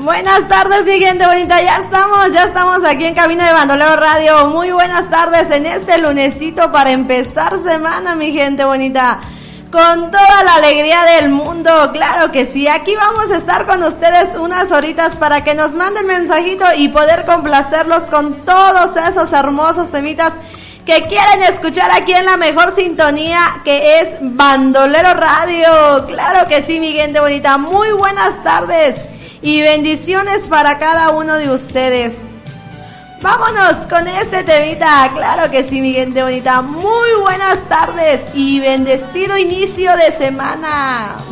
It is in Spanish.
Buenas tardes, mi gente bonita, ya estamos aquí en Cabina de Bandolero Radio. Muy buenas tardes en este lunesito para empezar semana, mi gente bonita, con toda la alegría del mundo, claro que sí. Aquí vamos a estar con ustedes unas horitas para que nos manden mensajito y poder complacerlos con todos esos hermosos temitas que quieren escuchar aquí en la mejor sintonía, que es Bandolero Radio. Claro que sí, mi gente bonita, muy buenas tardes y bendiciones para cada uno de ustedes. Vámonos con este temita, claro que sí, mi gente bonita, muy buenas tardes y bendecido inicio de semana.